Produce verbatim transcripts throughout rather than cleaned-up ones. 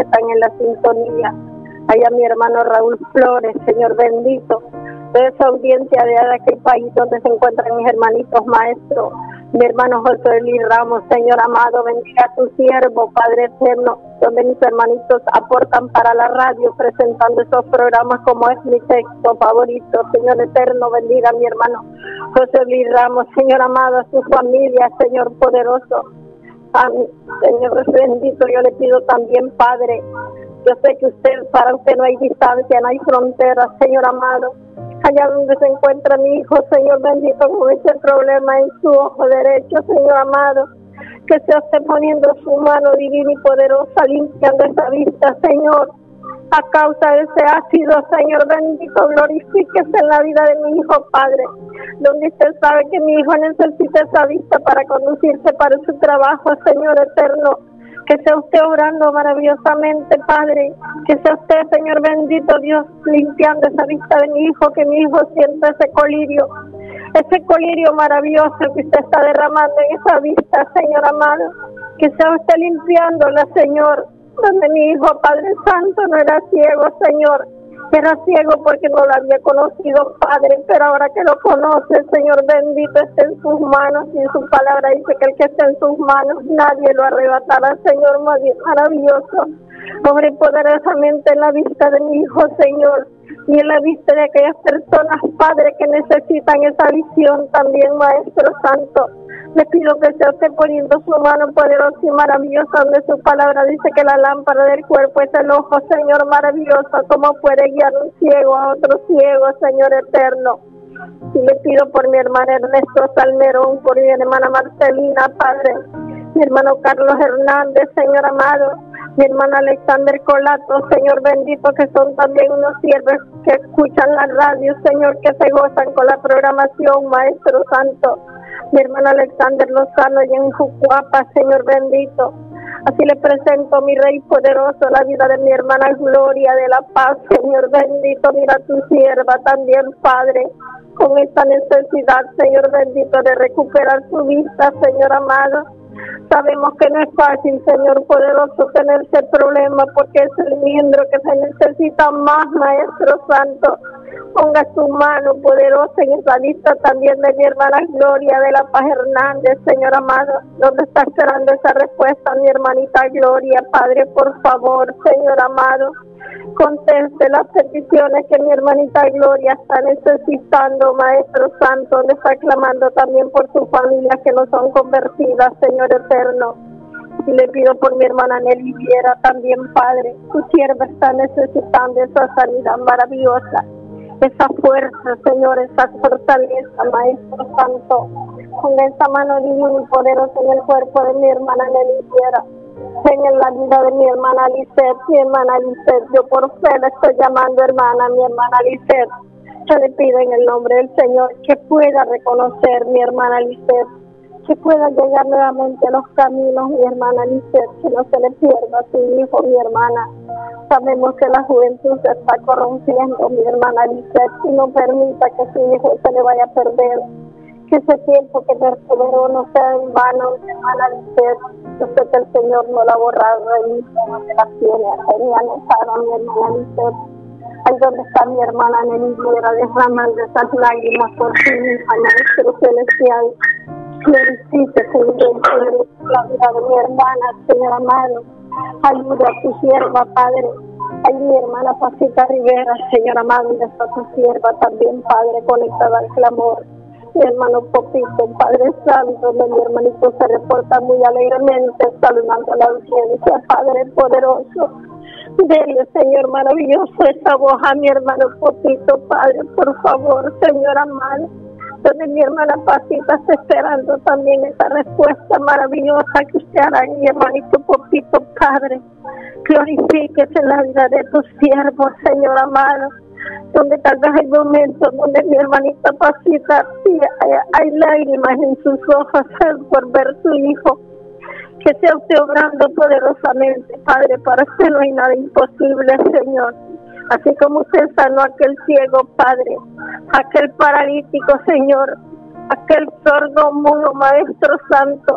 que están en la sintonía. Allá mi hermano Raúl Flores, Señor bendito, de esa audiencia de aquel país donde se encuentran mis hermanitos maestros, mi hermano José Luis Ramos, Señor amado, bendiga a tu siervo, Padre eterno, donde mis hermanitos aportan para la radio presentando esos programas como es mi texto favorito. Señor eterno, bendiga a mi hermano José Luis Ramos, Señor amado, a su familia, Señor poderoso. Amén. Señor bendito, yo le pido también, Padre, yo sé que usted, para usted no hay distancia, no hay fronteras, Señor amado. Allá donde se encuentra mi hijo, Señor bendito, con ese problema en su ojo derecho, Señor amado, que se esté poniendo su mano divina y poderosa, limpiando esa vista, Señor, a causa de ese ácido, Señor bendito, glorifíquese en la vida de mi hijo, Padre, donde usted sabe que mi hijo necesita esa vista para conducirse para su trabajo, Señor eterno. Que sea usted obrando maravillosamente, Padre, que sea usted, Señor bendito Dios, limpiando esa vista de mi hijo, que mi hijo sienta ese colirio, ese colirio maravilloso que usted está derramando en esa vista, Señor amado, que sea usted limpiándola, Señor, donde mi hijo, Padre Santo, no era ciego, Señor, era ciego porque no lo había conocido, Padre, pero ahora que lo conoce, Señor bendito, está en sus manos, y en su palabra dice que el que está en sus manos, nadie lo arrebatará, Señor, maravilloso. Obre poderosamente en la vista de mi hijo, Señor, y en la vista de aquellas personas, Padre, que necesitan esa visión también, Maestro Santo. Le pido que se esté poniendo su mano poderosa y maravillosa, donde su palabra dice que la lámpara del cuerpo es el ojo, Señor maravilloso, como puede guiar un ciego a otro ciego, Señor eterno. Y le pido por mi hermana Ernesto Salmerón, por mi hermana Marcelina, Padre, mi hermano Carlos Hernández, Señor amado, mi hermano Alexander Colato, Señor bendito, que son también unos siervos que escuchan la radio, Señor, que se gozan con la programación, Maestro Santo. Mi hermano Alexander Lozano y en Jucuapa, Señor bendito. Así le presento, mi Rey poderoso, la vida de mi hermana Gloria de la Paz, Señor bendito. Mira tu sierva también, Padre, con esta necesidad, Señor bendito, de recuperar su vista, Señor amado. Sabemos que no es fácil, Señor poderoso, tener ese problema, porque es el miembro que se necesita más, Maestro Santo. Ponga su mano poderosa en esa vista también de mi hermana Gloria de la Paz Hernández, Señor amado, donde está esperando esa respuesta mi hermanita Gloria, Padre, por favor, Señor amado, conteste las peticiones que mi hermanita Gloria está necesitando, Maestro Santo, donde está clamando también por sus familias que no son convertidas, Señor eterno. Y le pido por mi hermana Nelly Viera también, Padre, su sierva está necesitando esa sanidad maravillosa, esa fuerza, Señor, esa fortaleza, Maestro Santo, con esa mano divina y poderosa en el cuerpo de mi hermana Nelly Viera, en la vida de mi hermana Lisette, mi hermana Lisette, yo por fe la estoy llamando hermana, mi hermana Lisette. Yo le pido en el nombre del Señor que pueda reconocer mi hermana Lisette, que pueda llegar nuevamente a los caminos, mi hermana Lisette, que no se le pierda a su hijo, mi hermana. Sabemos que la juventud se está corrompiendo, mi hermana Lisette, y no permita que su hijo se le vaya a perder, que ese tiempo que perseveró no sea en vano, mi hermana Lisette. Yo sé que el Señor no la ha borrado de mí, donde la tiene, ahí anotado, mi hermana Lisette. Ahí donde está mi hermana Nelly Viera, derramando esas lágrimas por su hija, Maestro Celestial. Glorifique, Señor, la vida de mi hermana, Señor amado. Ayuda a tu sierva, Padre. Ay, mi hermana Pasita Rivera, Señor amado, y está tu sierva también, Padre, conectada al clamor. Mi hermano Popito, Padre Santo, de mi hermanito se reporta muy alegremente, saludando a la audiencia, Padre poderoso. Dele, Señor maravilloso, esa voz a mi hermano Popito, Padre, por favor, Señor amado. Donde mi hermana Pasita está esperando también esa respuesta maravillosa que usted hará en mi hermanito Popito, Padre. Glorifíquese en la vida de tus siervos, Señor amado, donde tal vez hay momentos donde mi hermanita Pasita hay, hay lágrimas en sus ojos por ver su hijo. Que sea usted obrando poderosamente, Padre, para usted no hay nada imposible, Señor. Así como usted sanó a aquel ciego, Padre, aquel paralítico, Señor, aquel sordo mudo, Maestro Santo,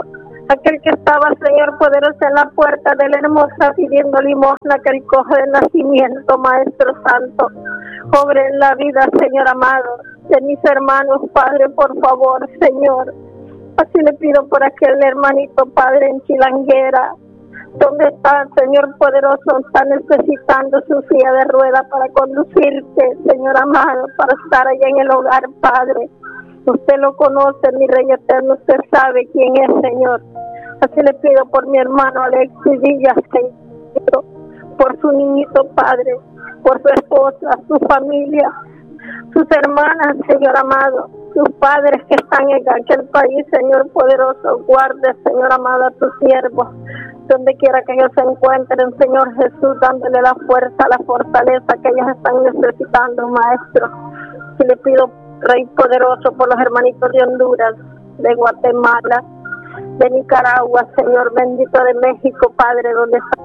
Aquel que estaba, Señor poderoso, en la puerta de la hermosa pidiendo limosna, que el cojo del nacimiento, Maestro Santo, cobre en la vida, Señor amado, de mis hermanos, Padre, por favor, Señor. Así le pido por aquel hermanito, Padre, en Chilanguera, donde está, Señor poderoso, está necesitando su silla de rueda para conducirte, Señor amado, para estar allá en el hogar, Padre. Usted lo conoce, mi Rey eterno, usted sabe quién es, Señor. Así le pido por mi hermano Alexis Villas, Señor, por su niñito, Padre, por su esposa, su familia, sus hermanas, Señor amado, sus padres que están en aquel país, Señor poderoso. Guarde, Señor amado, a tus siervos, donde quiera que ellos se encuentren, Señor Jesús, dándole la fuerza, la fortaleza que ellos están necesitando, Maestro. Y le pido, Rey poderoso, por los hermanitos de Honduras, de Guatemala, de Nicaragua, Señor bendito, de México, Padre, donde está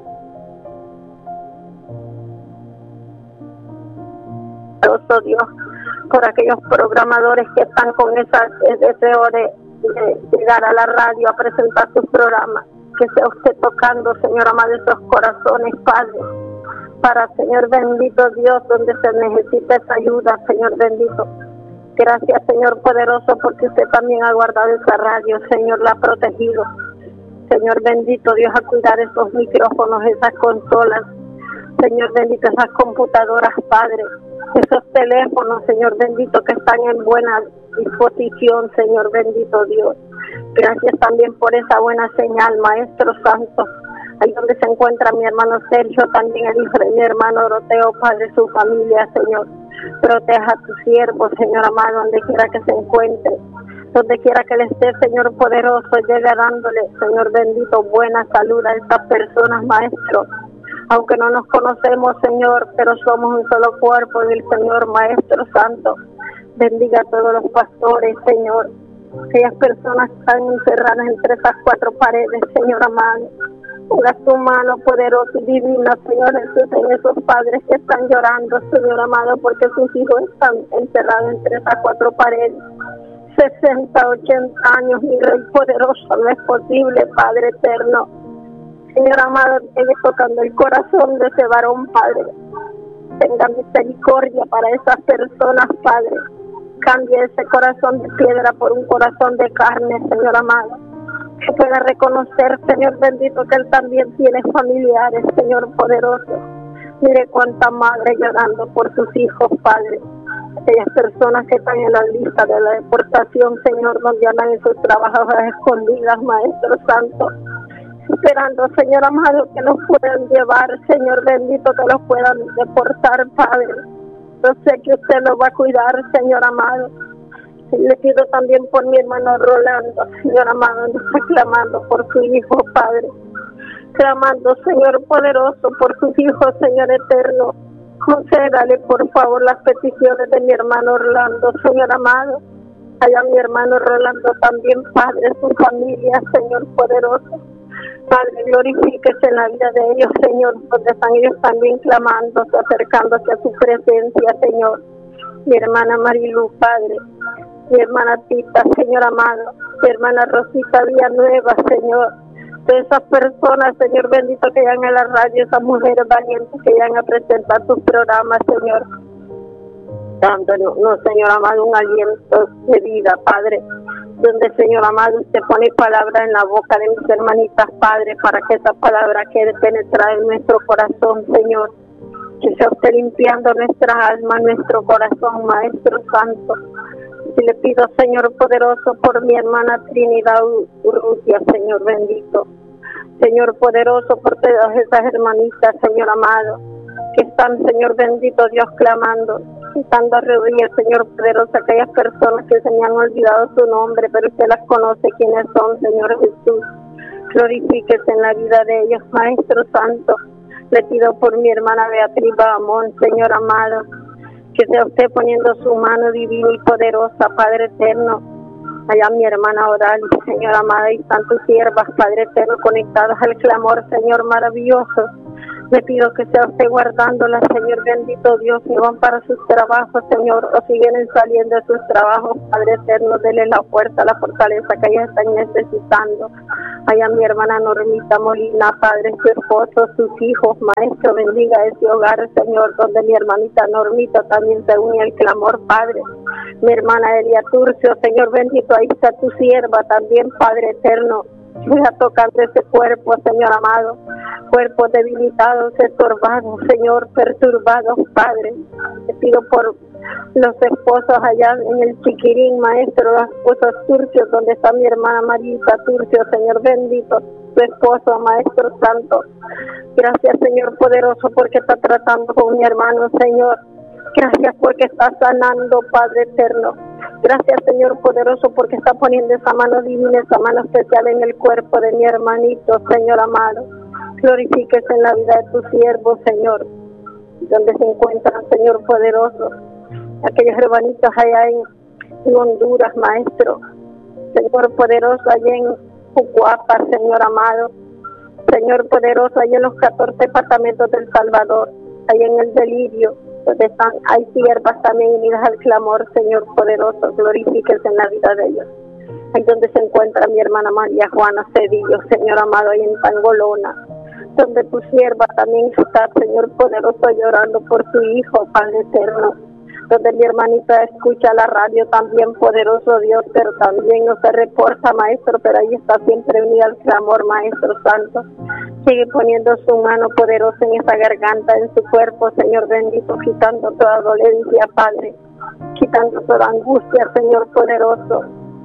Dios, por aquellos programadores que están con esa deseo de, de llegar a la radio a presentar sus programas, que sea usted tocando, Señor amado, esos corazones, Padre, para, Señor bendito Dios, donde se necesita esa ayuda, Señor bendito. Gracias, Señor poderoso, porque usted también ha guardado esa radio, Señor, la ha protegido. Señor bendito Dios, a cuidar esos micrófonos, esas consolas, Señor bendito, esas computadoras, Padre, esos teléfonos, Señor bendito, que están en buena disposición, Señor bendito Dios. Gracias también por esa buena señal, Maestro Santo. Ahí donde se encuentra mi hermano Sergio, también el hijo de mi hermano Doroteo, Padre, su familia, Señor. Proteja a tu siervo, Señor amado, donde quiera que se encuentre, donde quiera que le esté, Señor poderoso, llegue dándole, Señor bendito, buena salud a estas personas, Maestro. Aunque no nos conocemos, Señor, pero somos un solo cuerpo del Señor, Maestro Santo. Bendiga a todos los pastores, Señor. Aquellas personas que están encerradas entre esas cuatro paredes, Señor amado. Ponga tu mano poderosa y divina, Señor Jesús, en esos padres que están llorando, Señor amado, porque sus hijos están encerrados entre esas cuatro paredes. sesenta, ochenta años, mi Rey poderoso, no es posible, Padre eterno. Señor amado, sigue tocando el corazón de ese varón, Padre. Tenga misericordia para esas personas, Padre. Cambie ese corazón de piedra por un corazón de carne, Señor amado. Que pueda reconocer, Señor bendito, que Él también tiene familiares, Señor poderoso. Mire cuánta madre llorando por sus hijos, Padre. Aquellas personas que están en la lista de la deportación, Señor, donde andan en sus trabajos a escondidas, Maestro Santo. Esperando, Señor amado, que los puedan llevar, Señor bendito, que los puedan deportar, Padre. Yo sé que usted los va a cuidar, Señor amado. Y le pido también por mi hermano Rolando, Señor amado, está clamando por su hijo, Padre. Clamando, Señor poderoso, por sus hijos, Señor eterno. Concédale, por favor, las peticiones de mi hermano Rolando, Señor amado. Allá mi hermano Rolando también, Padre, su familia, Señor poderoso. Padre, glorifíquese en la vida de ellos, Señor, donde están ellos también clamando, acercándose a su presencia, Señor. Mi hermana Marilu, Padre, mi hermana Tita, Señor amado, mi hermana Rosita Villanueva, Señor, de esas personas, Señor bendito, que llegan a la radio, esas mujeres valientes que llegan a presentar sus programas, Señor, dándonos, no, Señor amado, un aliento de vida, Padre, donde, Señor amado, usted pone palabra en la boca de mis hermanitas, Padre, para que esa palabra quede penetrada en nuestro corazón, Señor. Que sea usted limpiando nuestra alma, nuestro corazón, Maestro Santo. Y le pido, Señor poderoso, por mi hermana Trinidad Urrutia, Señor bendito. Señor poderoso, por todas esas hermanitas, Señor amado, que están, Señor bendito, Dios, clamando, estando a rodillas, Señor poderoso, aquellas personas que se me han olvidado su nombre, pero usted las conoce quiénes son, Señor Jesús. Glorifíquese en la vida de ellos, Maestro Santo. Le pido por mi hermana Beatriz Bamón, Señor amado, que sea usted poniendo su mano divina y poderosa, Padre eterno. Allá mi hermana Oral, Señor amada, y tantas siervas, Padre eterno, conectadas al clamor, Señor maravilloso, Le pido que sea usted guardándola, Señor bendito Dios, si van para sus trabajos, Señor, o si vienen saliendo de sus trabajos, Padre eterno, dele la fuerza, la fortaleza que ellas están necesitando. Ay, a mi hermana Normita Molina, Padre, su esposo, sus hijos, Maestro, bendiga ese hogar, Señor, donde mi hermanita Normita también se une al clamor, Padre. Mi hermana Elia Turcio, Señor bendito, ahí está tu sierva también, Padre eterno. Siga tocando ese cuerpo, Señor amado, cuerpos debilitados, estorbados, Señor, perturbados, Padre. Te pido por los esposos allá en el Chiquirín, Maestro, los esposos turcios, donde está mi hermana Marita Turcio, Señor bendito, su esposo, Maestro Santo. Gracias, Señor poderoso, porque está tratando con mi hermano, Señor. Gracias porque está sanando, Padre eterno. Gracias, Señor poderoso, porque está poniendo esa mano divina, esa mano especial en el cuerpo de mi hermanito, Señor amado. Glorifíquese en la vida de tu siervo, Señor, donde se encuentran, Señor poderoso, aquellos hermanitos allá en, en Honduras, Maestro. Señor poderoso, allá en Ucuapa, Señor amado. Señor poderoso, allá en los catorce departamentos del Salvador, allá en el Delirio, donde están, hay siervas también unidas al clamor, Señor poderoso, glorifíquese en la vida de ellos. Ahí donde se encuentra mi hermana María Juana Cedillo, Señor amado, ahí en Tangolona, donde tu sierva también está, Señor poderoso, llorando por su hijo, Padre eterno, donde mi hermanita escucha la radio también, poderoso Dios, pero también no se reporta, Maestro, pero ahí está siempre unida al clamor, Maestro Santo. Sigue poniendo su mano poderosa en esa garganta, en su cuerpo, Señor bendito, quitando toda dolencia, Padre, quitando toda angustia, Señor poderoso.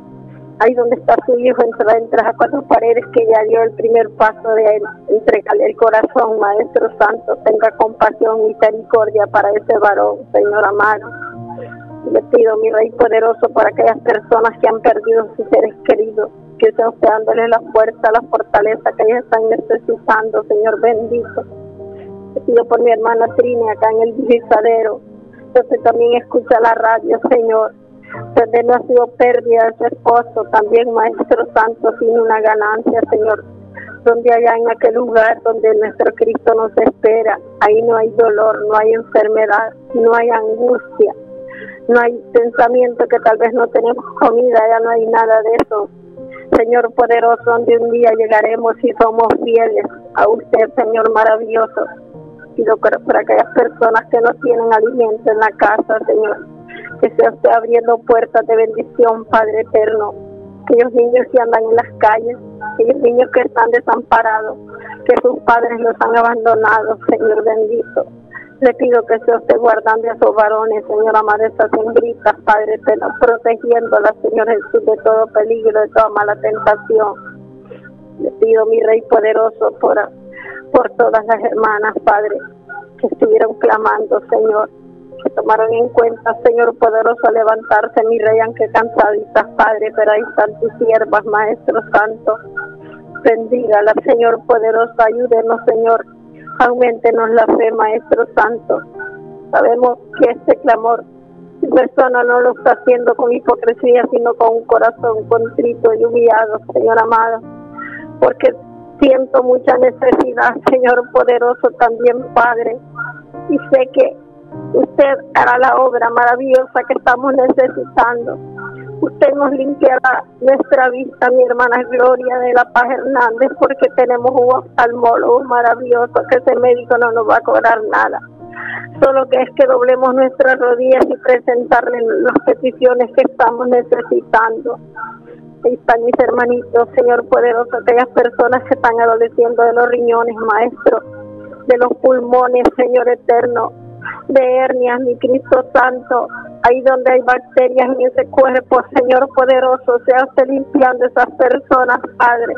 Ahí donde está su hijo, entre, entre las cuatro paredes, que ya dio el primer paso de él, entregarle el corazón, Maestro Santo, tenga compasión, misericordia para ese varón, Señor amado. Le pido, mi Rey poderoso, para aquellas personas que han perdido sus seres queridos, que sea usted dándole la fuerza, la fortaleza que ellos están necesitando, Señor bendito. Le pido por mi hermana Trini, acá en el Vigizadero, que usted también escucha la radio, Señor, donde no ha sido pérdida de su esposo, también, Maestro Santo, sin una ganancia, Señor, donde allá en aquel lugar donde nuestro Cristo nos espera, ahí no hay dolor, no hay enfermedad, no hay angustia, no hay pensamiento que tal vez no tenemos comida, ya no hay nada de eso. Señor poderoso, donde un día llegaremos y somos fieles a usted, Señor maravilloso. Pido para, para aquellas personas que no tienen alimento en la casa, Señor, que sea usted abriendo puertas de bendición, Padre eterno. Aquellos niños que andan en las calles, aquellos niños que están desamparados, que sus padres los han abandonado, Señor bendito. Le pido que sea usted guardando a esos varones, Señor amado, esas hembritas, Padre eterno, protegiéndolas, Señor Jesús, de todo peligro, de toda mala tentación. Le pido, mi Rey poderoso, por, por todas las hermanas, Padre, que estuvieron clamando, Señor, que tomaron en cuenta, Señor poderoso, a levantarse, mi Rey, aunque cansaditas, Padre, pero ahí están tus siervas, Maestro Santo. Bendígala, Señor poderoso, ayúdenos, Señor, auméntenos la fe, Maestro Santo. Sabemos que este clamor, mi persona no lo está haciendo con hipocresía, sino con un corazón contrito y humillado, Señor amado, porque siento mucha necesidad, Señor poderoso, también, Padre, y sé que usted hará la obra maravillosa que estamos necesitando. Usted nos limpiará nuestra vista, mi hermana Gloria de la Paz Hernández, porque tenemos un oftalmólogo maravilloso, que ese médico no nos va a cobrar nada. Solo que es que doblemos nuestras rodillas y presentarle las peticiones que estamos necesitando. Ahí están mis hermanitos, Señor poderoso, aquellas personas que están adoleciendo de los riñones, Maestro, de los pulmones, Señor eterno, de hernias, mi Cristo Santo, ahí donde hay bacterias en ese cuerpo, Señor poderoso, sea usted limpiando esas personas, Padre.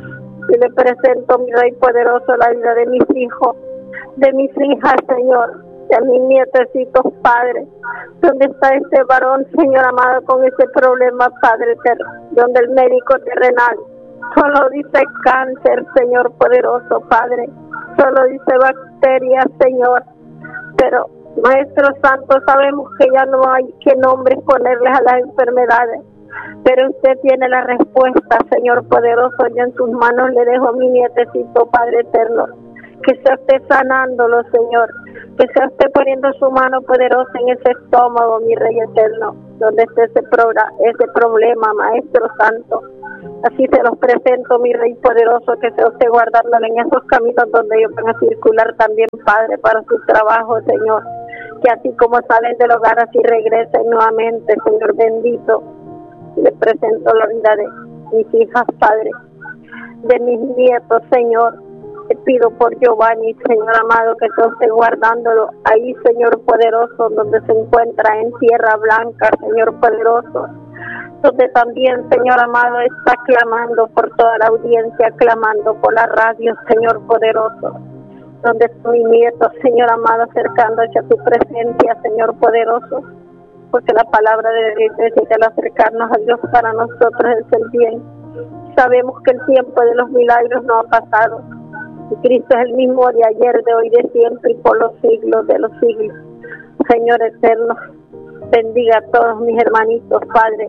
Y le presento, mi Rey poderoso, la vida de mis hijos, de mis hijas, Señor, de mis nietecitos, Padre. ¿Dónde está este varón, Señor amado, con ese problema, Padre eterno? Donde el médico terrenal solo dice cáncer, Señor poderoso, Padre. Solo dice bacterias, Señor. Pero, Maestro Santo, sabemos que ya no hay qué nombres ponerles a las enfermedades, pero usted tiene la respuesta, Señor poderoso. Yo en sus manos le dejo mi nietecito, Padre eterno, que sea usted sanándolo, Señor, que sea usted poniendo su mano poderosa en ese estómago, mi Rey eterno, donde esté ese, programa, ese problema, Maestro Santo. Así se los presento, mi Rey poderoso, que sea usted guardándolo en esos caminos donde ellos van a circular también, Padre, para su trabajo, Señor. Que así como salen del hogar, así regresen nuevamente, Señor bendito. Le presento la vida de mis hijas, Padre, de mis nietos, Señor. Te pido por Giovanni, Señor amado, que tú estés guardándolo ahí, Señor poderoso, donde se encuentra en tierra blanca, Señor poderoso, donde también, Señor amado, está clamando por toda la audiencia, clamando por la radio, Señor poderoso, donde está mi nieto, Señor amado, acercándose a tu presencia, Señor poderoso, porque la palabra de Dios dice que al acercarnos a Dios para nosotros es el bien. Sabemos que el tiempo de los milagros no ha pasado. Y Cristo es el mismo de ayer, de hoy, de siempre y por los siglos de los siglos. Señor eterno, bendiga a todos mis hermanitos, Padre.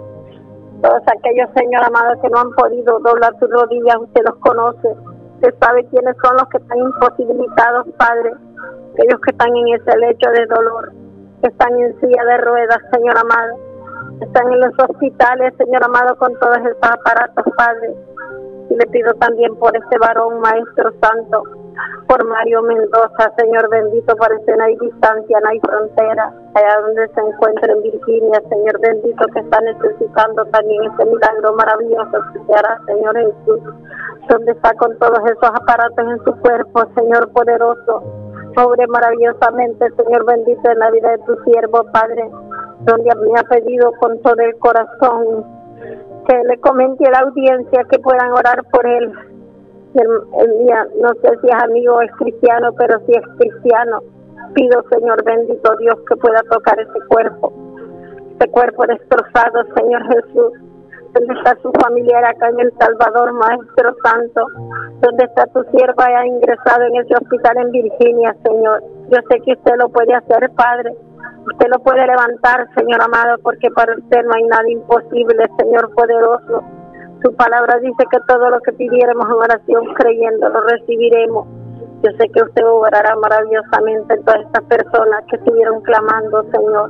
Todos aquellos, Señor amado, que no han podido doblar sus rodillas, usted los conoce. Usted sabe quiénes son los que están imposibilitados, Padre. Aquellos que están en ese lecho de dolor, que están en silla de ruedas, Señor amado. Están en los hospitales, Señor amado, con todos esos aparatos, Padre. Y le pido también por este varón, Maestro Santo, por Mario Mendoza, Señor bendito, parece no hay distancia, no hay frontera, allá donde se encuentra en Virginia, Señor bendito, que está necesitando también este milagro maravilloso que se hará, Señor Jesús, donde está con todos esos aparatos en su cuerpo, Señor poderoso, sobre maravillosamente, Señor bendito, en la vida de tu siervo, Padre, donde me ha pedido con todo el corazón que le comente a la audiencia que puedan orar por él. El, el día, no sé si es amigo o es cristiano, pero si es cristiano, pido, Señor bendito Dios, que pueda tocar ese cuerpo, este cuerpo destrozado, Señor Jesús. ¿Dónde está su familiar acá en El Salvador, Maestro Santo? ¿Dónde está tu sierva ya ingresado en ese hospital en Virginia, Señor? Yo sé que usted lo puede hacer, Padre. Usted lo puede levantar, Señor amado, porque para usted no hay nada imposible, Señor poderoso. Su palabra dice que todo lo que pidiéramos en oración creyendo lo recibiremos. Yo sé que usted obrará maravillosamente en todas estas personas que estuvieron clamando, Señor.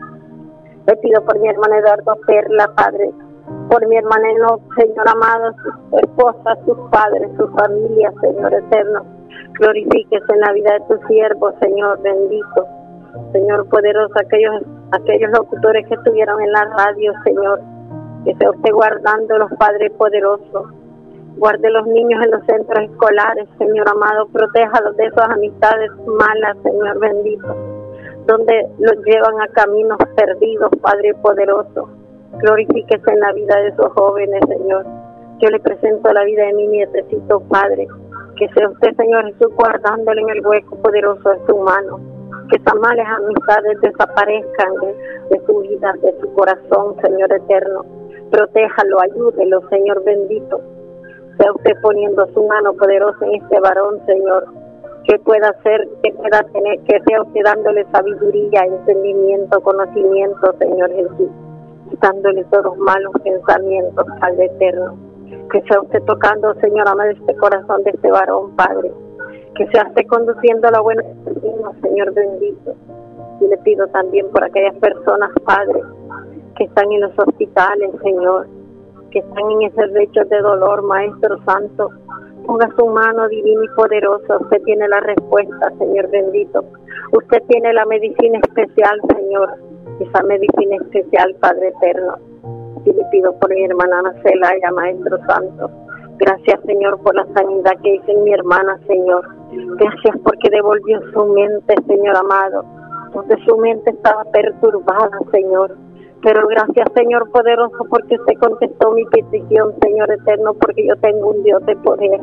Le pido por mi hermana Eduardo Perla, Padre, por mi hermana Enoch, Señor amado, su esposa, sus padres, su familia, Señor eterno. Glorifíquese en la vida de tu siervo, Señor bendito. Señor poderoso, aquellos aquellos locutores que estuvieron en la radio, Señor, que sea usted guardando los padres poderosos. Guarde los niños en los centros escolares, Señor amado, protéjalos de esas amistades malas, Señor bendito, donde los llevan a caminos perdidos, Padre poderoso. Glorifíquese en la vida de esos jóvenes, Señor. Yo le presento la vida de mi nietecito, Padre, que sea usted, Señor Jesús, guardándole en el hueco poderoso de su mano. Que esas malas amistades desaparezcan de, de su vida, de su corazón, Señor eterno. Protéjalo, ayúdelo, Señor bendito. Sea usted poniendo su mano poderosa en este varón, Señor, que pueda hacer, que pueda tener, que sea usted dándole sabiduría, entendimiento, conocimiento, Señor Jesús, quitándole todos los malos pensamientos, Padre eterno. Que sea usted tocando, Señor amado, este corazón de este varón, Padre. Que sea usted conduciendo a la buena destino, Señor bendito. Y le pido también por aquellas personas, Padre, que están en los hospitales, Señor, que están en ese lecho de dolor, Maestro Santo. Ponga su mano divina y poderosa. Usted tiene la respuesta, Señor bendito. Usted tiene la medicina especial, Señor. Esa medicina especial, Padre eterno. Y le pido por mi hermana Ana Celaya, Maestro Santo. Gracias, Señor, por la sanidad que hizo en mi hermana, Señor. Gracias porque devolvió su mente, Señor amado, donde su mente estaba perturbada, Señor. Pero gracias, Señor poderoso, porque usted contestó mi petición, Señor eterno, porque yo tengo un Dios de poder,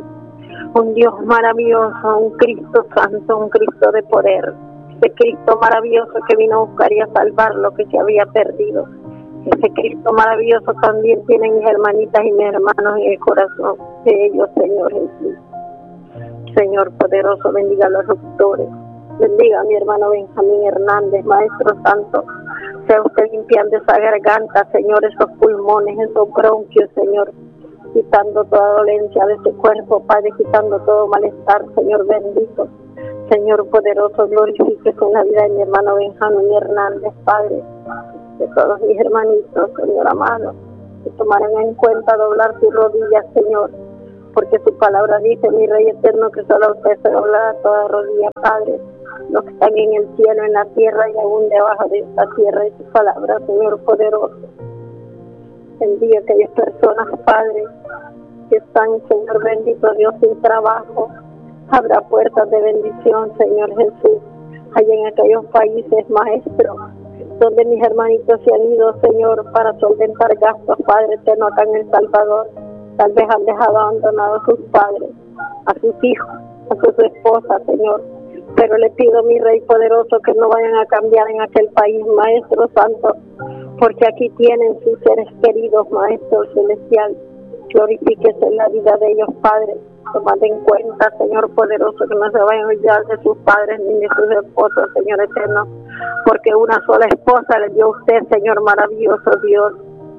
un Dios maravilloso, un Cristo santo, un Cristo de poder. Ese Cristo maravilloso que vino a buscar y a salvar lo que se había perdido. Ese Cristo maravilloso también tiene mis hermanitas y mis hermanos en el corazón de ellos, Señor Jesús. Señor poderoso, bendiga a los doctores. Bendiga a mi hermano Benjamín Hernández, Maestro Santo. Sea usted limpiando esa garganta, Señor, esos pulmones, esos bronquios, Señor. quitando toda dolencia de su cuerpo, Padre, quitando todo malestar, Señor bendito. Señor poderoso, glorifique en la vida de mi hermano Benjamín Hernández, Padre, de todos mis hermanitos, Señor amado, que tomarán en cuenta doblar sus rodillas, Señor, porque su palabra dice, mi Rey eterno, que solo a usted se doblará toda rodilla, Padre, los que están en el cielo, en la tierra y aún debajo de esta tierra, y su palabra, Señor poderoso. Bendiga a aquellas personas, Padre, que están, Señor bendito Dios, sin trabajo. Habrá puertas de bendición, Señor Jesús, allá en aquellos países, Maestro, donde mis hermanitos se han ido, Señor, para solventar gastos, Padre eterno, acá en El Salvador. Tal vez han dejado abandonados a sus padres, a sus hijos, a sus esposas, Señor. Pero le pido, mi Rey poderoso, que no vayan a cambiar en aquel país, Maestro Santo, porque aquí tienen sus seres queridos, Maestro Celestial. Glorifíquese en la vida de ellos, Padre. Tomad en cuenta, Señor poderoso, que no se vayan a olvidar de sus padres ni de sus esposos, Señor eterno, porque una sola esposa le dio a usted, Señor maravilloso Dios.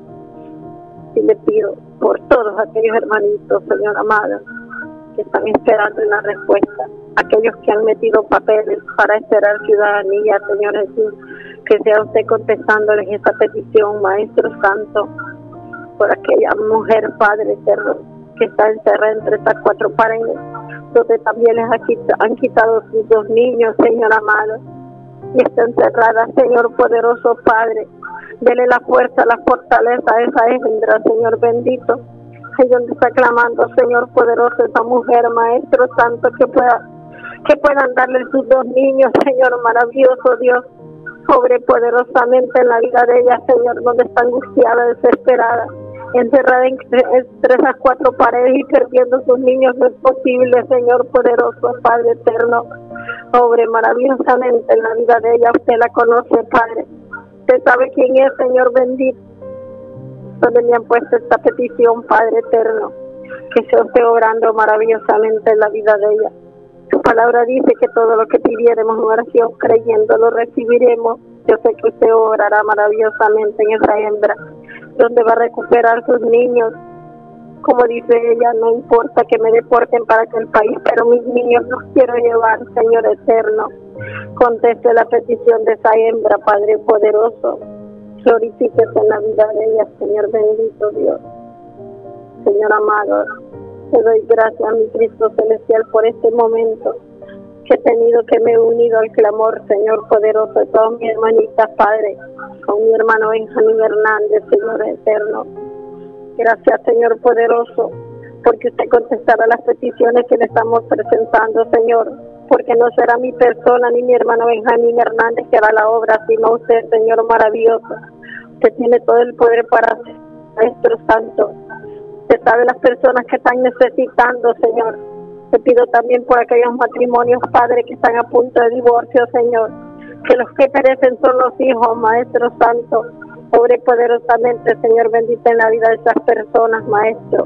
Y le pido por todos aquellos hermanitos, Señor amado, que están esperando una respuesta, aquellos que han metido papeles para esperar ciudadanía, Señor Jesús, que sea usted contestándoles esa petición, Maestro Santo, por aquella mujer, Padre eterno, que está encerrada entre estas cuatro paredes, donde también les han quitado sus dos niños, Señor amado, y está encerrada, Señor poderoso Padre. Dele la fuerza, la fortaleza a esa hembra, Señor bendito, ahí donde está clamando, Señor poderoso, esa mujer, Maestro Santo, que pueda, que puedan darle sus dos niños, Señor maravilloso Dios, sobre poderosamente en la vida de ella, Señor, donde está angustiada, desesperada, encerrada entre, entre esas cuatro paredes y perdiendo sus niños. No es posible, Señor poderoso, Padre eterno, obre maravillosamente en la vida de ella. Usted la conoce, Padre, usted sabe quién es, Señor bendito, donde me han puesto esta petición, Padre eterno, que sea usted obrando maravillosamente en la vida de ella. Su palabra dice que todo lo que pidiéremos en oración, creyendo, lo recibiremos. Yo sé que usted obrará maravillosamente en esa hembra, donde va a recuperar sus niños. Como dice ella, no importa que me deporten para aquel país, pero mis niños los quiero llevar, Señor eterno. Conteste la petición de esa hembra, Padre poderoso. Glorifíquese en la vida de ella, Señor bendito Dios. Señor amado, te doy gracias, mi Cristo celestial, por este momento que he tenido, que me he unido al clamor, Señor poderoso, de todas mis hermanitas, Padre, con mi hermano Benjamín Hernández, Señor eterno. Gracias, Señor poderoso, porque usted contestará las peticiones que le estamos presentando, Señor, porque no será mi persona ni mi hermano Benjamín Hernández que hará la obra, sino usted, Señor maravilloso. Usted tiene todo el poder para hacer, Maestro Santo. Usted sabe las personas que están necesitando, Señor. Te pido también por aquellos matrimonios, Padre, que están a punto de divorcio, Señor, que los que perecen son los hijos, Maestro Santo. Obre poderosamente, Señor bendito, en la vida de esas personas, Maestro.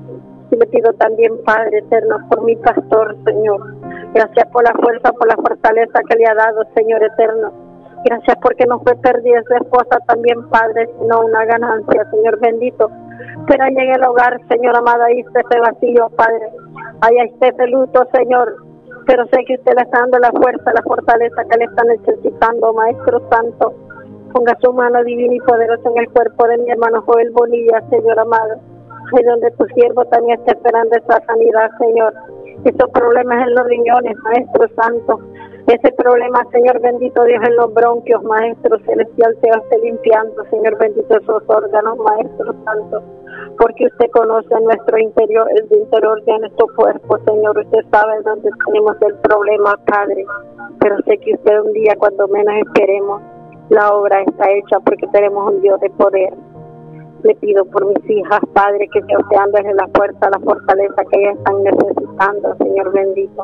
Y le pido también, Padre eterno, por mi pastor, Señor. Gracias por la fuerza, por la fortaleza que le ha dado, Señor eterno. Gracias porque no fue pérdida su esposa también, Padre, sino una ganancia, Señor bendito. Pero allá en el hogar, Señor amado, ahí está ese vacío, Padre. Allá está ese luto, Señor. Pero sé que usted le está dando la fuerza, la fortaleza que le está necesitando, Maestro Santo. Ponga su mano divina y poderosa en el cuerpo de mi hermano Joel Bonilla, Señor amado. Ahí donde tu siervo también está esperando esa sanidad, Señor. Esos problemas en los riñones, Maestro Santo. Ese problema, Señor bendito Dios, en los bronquios, Maestro Celestial, sea usted limpiando, Señor bendito, esos órganos, Maestro Santo. Porque usted conoce nuestro interior, el interior de nuestro cuerpo, Señor. Usted sabe dónde tenemos el problema, Padre. Pero sé que usted un día, cuando menos esperemos, la obra está hecha, porque tenemos un Dios de poder. Le pido por mis hijas, Padre, que sea usted dándole la fuerza, la fortaleza que ellas están necesitando, Señor bendito.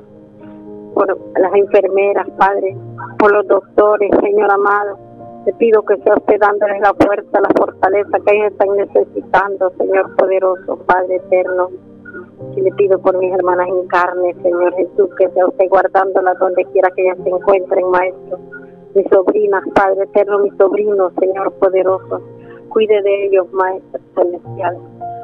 Por las enfermeras, Padre, por los doctores, Señor amado. Te pido que sea usted dándoles la fuerza, la fortaleza que ellos están necesitando, Señor poderoso, Padre eterno. Y le pido por mis hermanas en carne, Señor Jesús, que sea usted guardándolas donde quiera que ellas se encuentren, Maestro. Mis sobrinas, Padre eterno, mis sobrinos, Señor poderoso. Cuide de ellos, Maestro celestial.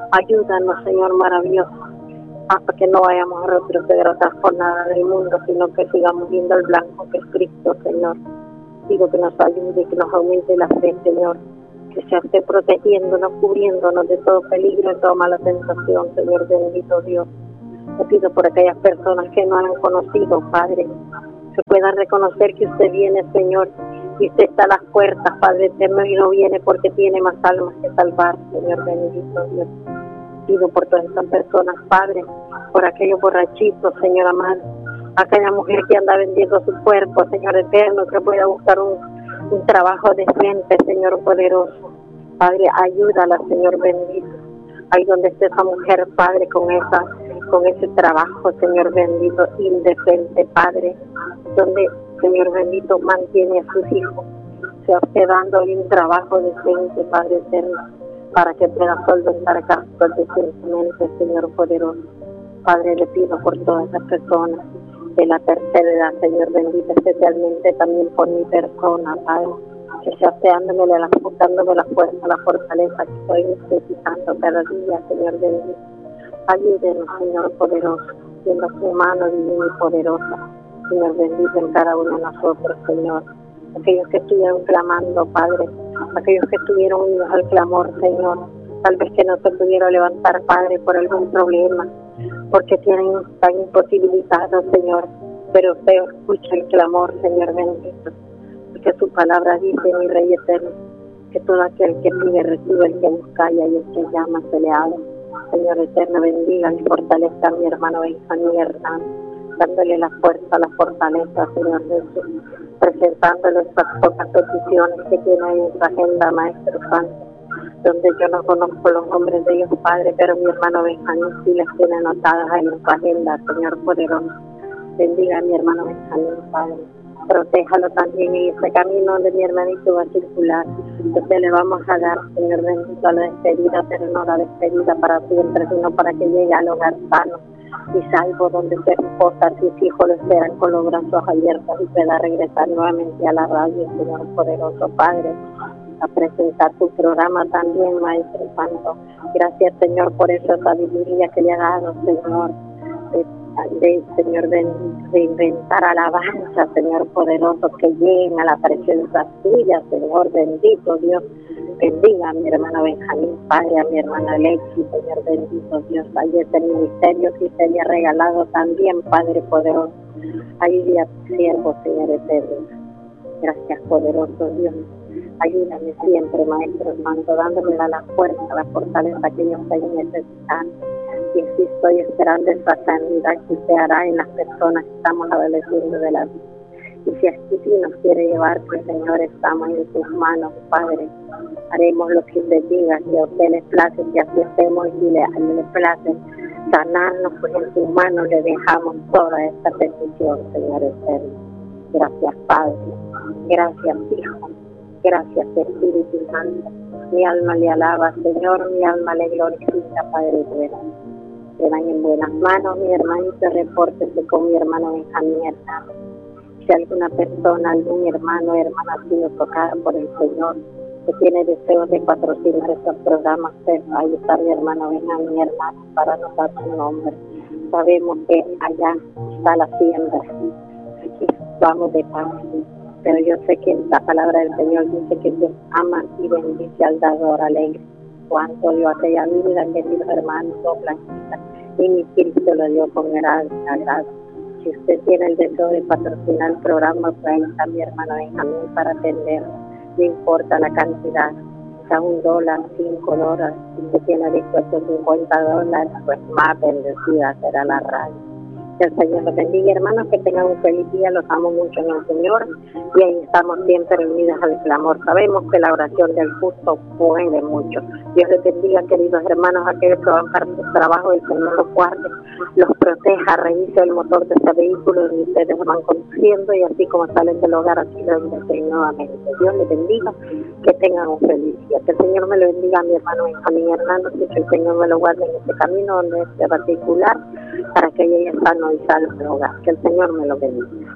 Ayúdanos, Señor maravilloso, hasta que no vayamos a retroceder a otras jornadas del mundo, sino que sigamos viendo el blanco que es Cristo, Señor. Pido que nos ayude, que nos aumente la fe, Señor, que se esté protegiéndonos, cubriéndonos de todo peligro, de toda mala tentación, Señor bendito Dios. Te pido por aquellas personas que no han conocido, Padre, que puedan reconocer que usted viene, Señor, y usted está a las puertas, Padre eterno, y no viene porque tiene más almas que salvar, Señor bendito Dios. Pido por todas estas personas, Padre, por aquellos borrachitos, Señor amado, aquella mujer que anda vendiendo su cuerpo, Señor eterno, que pueda buscar un, un trabajo decente, Señor poderoso. Padre, ayúdala, Señor bendito. Ahí donde esté esa mujer, Padre, con esa con ese trabajo, Señor bendito, indecente, Padre, donde, Señor bendito, mantiene a sus hijos, sea usted dándole un trabajo decente, Padre eterno, para que pueda solventar gastos decentemente, Señor poderoso. Padre, le pido por todas las personas de la tercera edad, Señor bendito, especialmente también por mi persona, Padre, que sea usted dándome la, dándome la fuerza, la fortaleza que estoy necesitando cada día, Señor bendito. Ayúdenos, Señor poderoso, siendo su mano divina y poderosa, Señor bendito, en cada uno de nosotros, Señor. Aquellos que estuvieron clamando, Padre, aquellos que estuvieron unidos al clamor, Señor, tal vez que no se pudieron levantar, Padre, por algún problema, porque tienen tan imposibilitados, Señor, pero usted escucha el clamor, Señor bendito, porque su palabra dice, mi Rey eterno, que todo aquel que pide recibe, el que busca y el que llama se le abre. Señor eterno, bendiga y fortalezca a mi hermano Benjamín Hernán, dándole la fuerza, la fortaleza, Señor Jesús, presentándole estas pocas peticiones que tiene en su agenda, Maestro Santo, donde yo no conozco los nombres de ellos, Padre, pero mi hermano Benjamín sí las tiene anotadas ahí en su agenda, Señor poderoso. Bendiga a mi hermano Benjamín, Padre. Protéjalo también en ese camino donde mi hermanito va a circular. Entonces le vamos a dar, Señor bendito, la despedida, pero no la despedida para siempre, sino para que llegue al hogar sano y salvo, donde su esposa, sus hijos lo esperan con los brazos abiertos y pueda regresar nuevamente a la radio, Señor poderoso, Padre, a presentar tu programa también, Maestro Santo. Gracias, Señor, por esa sabiduría que le ha dado, Señor, de, de Señor bendito, de inventar alabanza, Señor poderoso, que lleguen a la presencia tuya, Señor bendito, Dios. Bendiga a mi hermana Benjamín, Padre, a mi hermana Alexis, Señor bendito, Dios. Ahí es el ministerio que usted le ha regalado también, Padre poderoso. Ayude a tu siervo, Señor eterno. Gracias, poderoso Dios. Ayúdame siempre, Maestro Santo, dándome la, la fuerza, la fortaleza que yo estoy necesitando. Y sí estoy esperando esa sanidad que usted hará en las personas que estamos adoleciendo de la vida. Y si así sí nos quiere llevar, pues Señor, estamos en sus manos, Padre. Haremos lo que usted diga, que a usted le place, que así estemos y le, le place sanarnos, pues en sus manos le dejamos toda esta petición, Señor eterno. Gracias, Padre. Gracias, Hijo. Gracias, Espíritu Santo. Mi alma le alaba, Señor, mi alma le glorifica, Padre eterno. Quedan en buenas manos, mi hermanito, repórtese con mi hermano Benjamín Hernán. Si alguna persona, algún hermano o hermana ha sido tocada por el Señor, que tiene deseos de patrocinar estos programas, pues ahí está mi hermano Benjamín Hernán para anotar su nombre. Sabemos que allá está la siembra, aquí vamos de paz, pero yo sé que la palabra del Señor dice que Dios ama y bendice al dador alegre. Cuanto dio aquella vida que mis hermanos son blanquitas y mi Cristo lo dio con gran agrado. Si usted tiene el deseo de patrocinar el programa, pues ahí está mi hermano Benjamín para atenderlo. No importa la cantidad, sea un dólar, cinco dólares. Si usted tiene dispuesto cincuenta dólares, pues más bendecida será la radio. Que el Señor los bendiga, hermanos, que tengan un feliz día, los amo mucho en el Señor y ahí estamos siempre unidos al clamor. Sabemos que la oración del justo puede mucho. Dios les bendiga, queridos hermanos, aquellos que van para su trabajo, el Señor los guarde, los proteja, revise el motor de ese vehículo y ustedes van conduciendo y así como salen del hogar, así lo bendecen nuevamente. Dios les bendiga, que tengan un feliz día. Que el Señor me lo bendiga a mi hermano Benjamín Hernández, que el Señor me lo guarde en este camino donde es particular, para que llegue sano y salvo al hogar. Que el Señor me lo bendiga.